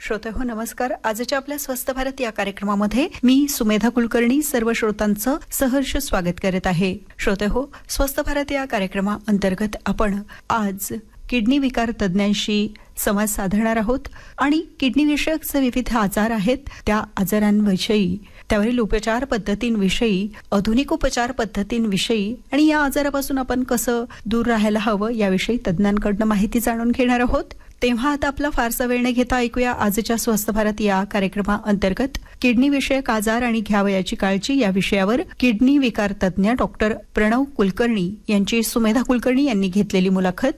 श्रोतेहो नमस्कार. आजच्या आपल्या स्वस्थ भारत या कार्यक्रमामध्ये मी सुमेधा कुलकर्णी सर्व श्रोतांचं सहर्ष स्वागत करत आहे. श्रोतेहो, स्वस्थ भारत या कार्यक्रमाअंतर्गत आपण आज किडनी विकार तज्ञांशी संवाद साधणार आहोत आणि किडनी विषयक जे विविध आजार आहेत त्या आजारांविषयी, त्यावरील उपचार पद्धतींविषयी, आधुनिक उपचार पद्धतींविषयी आणि या आजारापासून आपण कसं दूर राहायला हवं याविषयी तज्ञांकडून माहिती जाणून घेणार आहोत. तेव्हा आता आपला फारसा वेळ न घेता ऐकूया आजच्या स्वस्थ भारत या कार्यक्रमाअंतर्गत किडनी विषयक आजार आणि घ्यावयाची काळजी या विषयावर किडनी विकार तज्ञ डॉक्टर प्रणव कुलकर्णी यांची सुमेधा कुलकर्णी यांनी घेतलेली मुलाखत.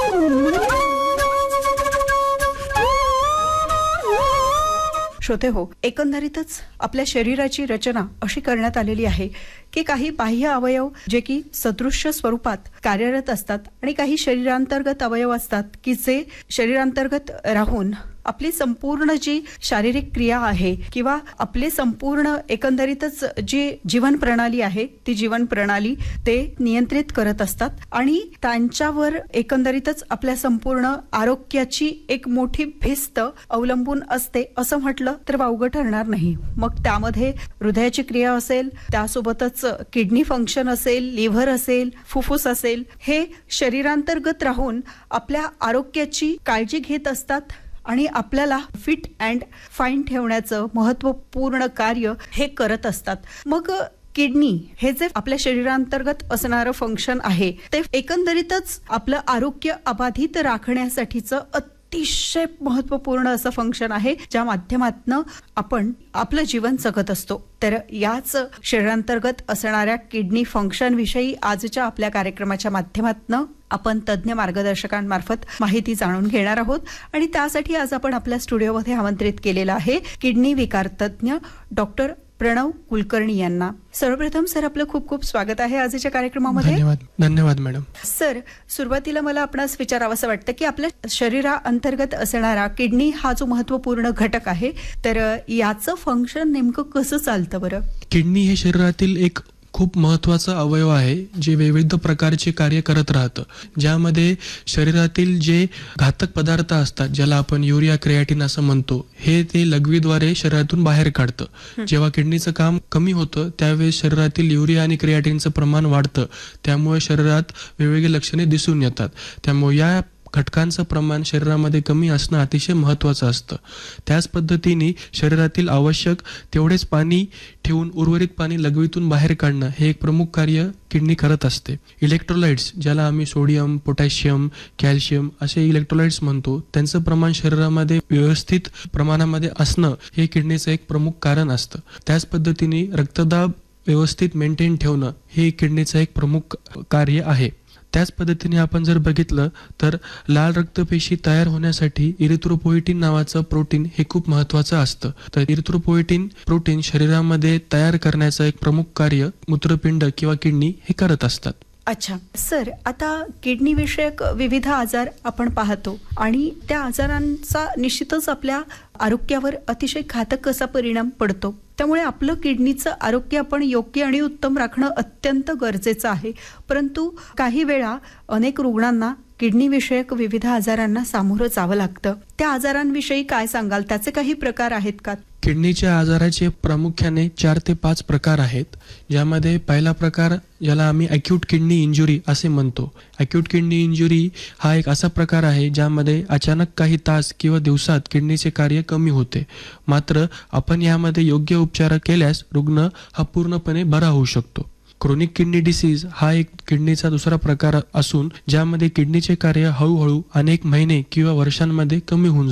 श्रोते हो, एकंदरीतच आपल्या शरीराची रचना अशी करण्यात आलेली आहे की काही बाह्य अवयव जे की सदृश्य स्वरूपात कार्यरत असतात आणि काही शरीरांतर्गत अवयव असतात की जे शरीरांतर्गत राहून आपली संपूर्ण जी शारीरिक क्रिया आहे किंवा आपली संपूर्ण एकंदरीतच जी जीवन प्रणाली आहे ती जीवन प्रणाली ते नियंत्रित करत असतात आणि त्यांच्यावर एकंदरीतच आपल्या संपूर्ण आरोग्याची एक मोठी भिस्त अवलंबून असते असं म्हटलं तर वावगं ठरणार नाही. मग त्यामध्ये हृदयाची क्रिया असेल, त्यासोबतच किडनी फंक्शन असेल, लिव्हर असेल, फुफ्फुस असेल, हे शरीरांतर्गत राहून आपल्या आरोग्याची काळजी घेत असतात आणि आपल्याला फिट अँड फाईन ठेवण्याचं महत्त्वपूर्ण कार्य हे करत असतात. मग किडनी हे जे आपल्या शरीरांतर्गत असणारं फंक्शन आहे ते एकंदरीतच आपलं आरोग्य अबाधित राखण्यासाठीचं अतिशय महत्त्वपूर्ण असं फंक्शन आहे ज्या माध्यमातून आपण आपलं जीवन जगत असतो. तर याच शरीरांतर्गत असणाऱ्या किडनी फंक्शन विषयी आजच्या आपल्या कार्यक्रमाच्या माध्यमातून आपण तज्ञ मार्गदर्शकांमार्फत माहिती जाणून घेणार आहोत आणि त्यासाठी आज आपण आपल्या स्टुडिओमध्ये आमंत्रित केलेलं आहे किडनी विकार तज्ञ डॉक्टर प्रणव कुलकर्णी यांना. सर्वप्रथम सर, आपलं खूप खूप स्वागत आहे आजच्या कार्यक्रमामध्ये. धन्यवाद मॅडम. सर, सुरुवातीला मला आपणास विचारावं असं वाटतं की आपल्या शरीराअंतर्गत असणारा किडनी हा जो महत्त्वपूर्ण घटक आहे तर याचं फंक्शन नेमकं कसं चालतं बरं? किडनी हे शरीरातील एक खूप महत्त्वाचा अवयव आहे जे विविध प्रकारचे कार्य करत राहतं, ज्यामध्ये शरीरातील जे घातक पदार्थ असतात ज्याला आपण युरिया क्रिएटिन असं म्हणतो हे ते लघवीद्वारे शरीरातून बाहेर काढतं. जेव्हा किडनीचं काम कमी होतं त्यावेळेस शरीरातील युरिया आणि क्रिएटिनचं प्रमाण वाढतं, त्यामुळे शरीरात वेगवेगळे लक्षणे दिसून येतात. त्यामुळे या घटकांचं प्रमाण शरीरामध्ये कमी असणं अतिशय महत्त्वाचं असतं. त्याच पद्धतीने शरीरातील आवश्यक तेवढेच पाणी ठेवून उर्वरित पाणी लघवीतून बाहेर काढणं हे एक प्रमुख कार्य किडनी करत असते. इलेक्ट्रोलाइट्स, ज्याला आम्ही सोडियम, पोटॅशियम, कॅल्शियम असे इलेक्ट्रोलाइट्स म्हणतो, त्यांचं प्रमाण शरीरामध्ये व्यवस्थित प्रमाणामध्ये असणं हे किडनीचं एक प्रमुख कारण असतं. त्याच पद्धतीने रक्तदाब व्यवस्थित मेंटेन ठेवणं हे किडनीचं एक प्रमुख कार्य आहे. त्याच पद्धतीने आपण जर बघितलं तर लाल रक्तपेशी तयार होण्यासाठी इरिथ्रोपोएटिन नावाचं प्रोटीन हे खूप महत्त्वाचं असतं. तर इरिथ्रोपोएटिन प्रोटीन शरीरामध्ये तयार करण्याचं एक प्रमुख कार्य मूत्रपिंड किंवा किडनी हे करत असतात. अच्छा सर, आता किडनी विषयक विविध आजार आपण पाहतो आणि त्या आजारांचा निश्चितच आपल्या आरोग्यावर अतिशय घातक असा परिणाम पडतो. त्यामुळे आपलं किडनीचं आरोग्य आपण योग्य आणि उत्तम राखणं अत्यंत गरजेचं आहे. परंतु काही वेळा अनेक रुग्णांना किडनी विषयक विविध आजारांना सामोरं जावं लागतं. त्या आजारांविषयी काय सांगाल? त्याचे काही प्रकार आहेत का? किडनीच्या आजाराचे प्रामुख्याने 4 ते 5 प्रकार आहेत, ज्यामध्ये पहिला प्रकार ज्याला आम्ही अक्यूट किडनी इंजुरी असे म्हणतो. अक्यूट किडनी इंजुरी हा एक असा प्रकार आहे ज्यामध्ये अचानक काही तास किंवा दिवसात किडनीचे कार्य कमी होते, मात्र आपण यामध्ये योग्य उपचार केल्यास रुग्ण हा पूर्णपणे बरा होऊ शकतो. क्रोनिक किडनी डिसीज हा एक किडनीचा दुसरा प्रकार असून ज्यामध्ये किडनीचे कार्य हळूहळू अनेक महिने किंवा वर्षांमध्ये कमी होऊन